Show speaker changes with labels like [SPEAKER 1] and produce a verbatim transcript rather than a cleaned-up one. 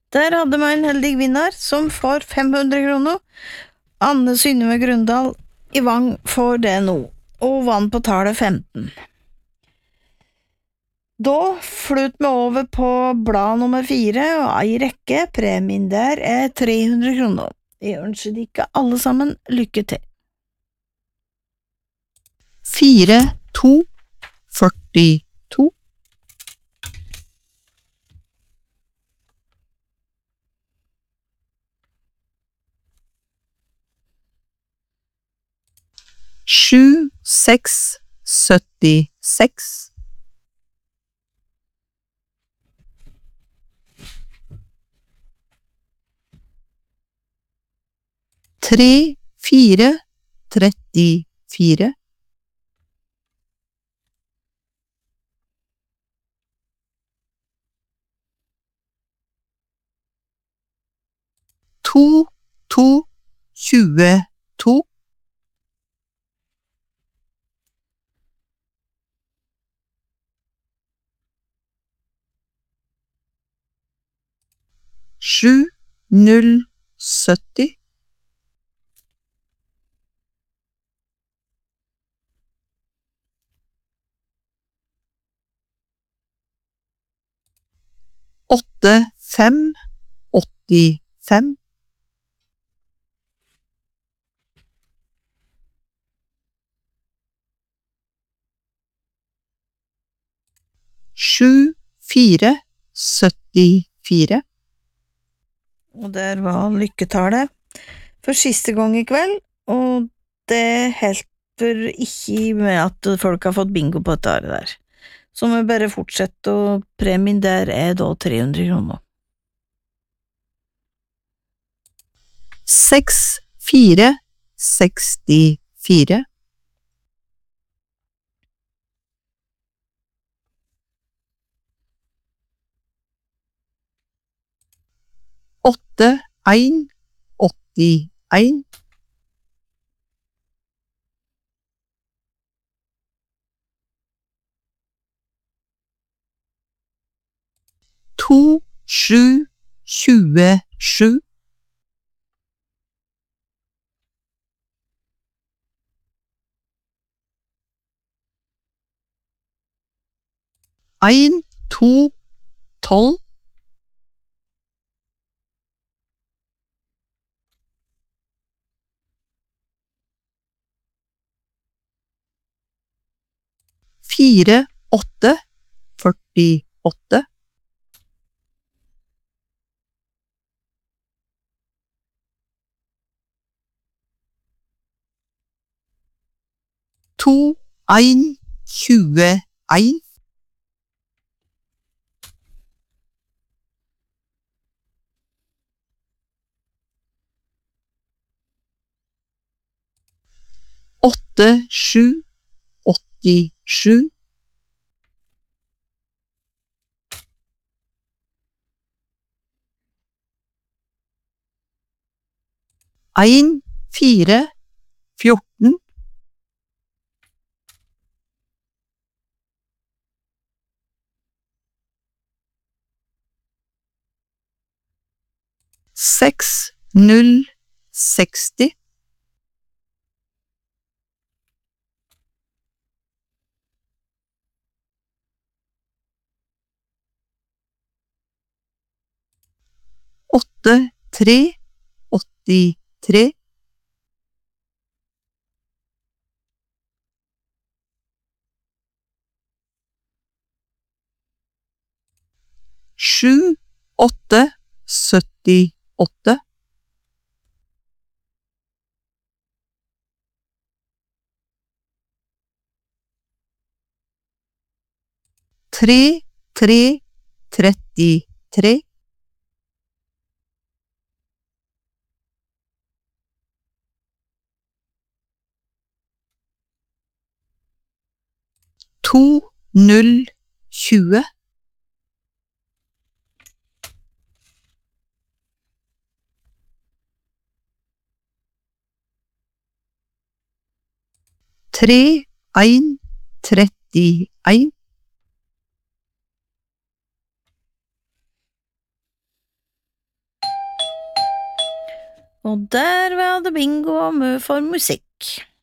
[SPEAKER 1] Der hadde vi en heldig vinner som får fem hundre kroner. Anne Synnøve Grundal i Vang får det nå, og vann på tallet femten. Da flytter vi over på blad nummer fire, og ei rekke. Premien der er tre hundre kroner. Jeg ønsker dere alle sammen lykke til.
[SPEAKER 2] Fire, to, førtito. Sju, seks, syttiseks. Tre, fire, trettifire. To, to, tjueto. Sju, null, sytti. Åtte, fem, åttifem. Sju, fire, syttifire.
[SPEAKER 1] Og der var lykketallet for siste gang i kveld, og det helper ikke med at folk har fått bingo på dette året der. Så må vi bare fortsette, og premien der er da tre hundre kroner.
[SPEAKER 2] Seks, fire, sekstifire. Åtte, en, åttien. To, sju, tjuesju. En, to, tolv. Fire, åtte, førtiåtte. To, en, tjueen. Åtte, sju, åttisju. En, fire, fjorten. Seks, null, seksti. Åtte, tre, åttitre. Sju, åtte, syttiåtte. Tre, tre, trettitre. To, null, tjue. Tre, en, trettien. tre,
[SPEAKER 1] Og der var det bingo og mø for musikk.